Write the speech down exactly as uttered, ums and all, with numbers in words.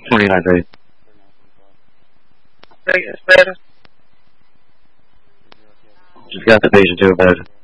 twenty-nine days. Say it better. Just got the patient to it better.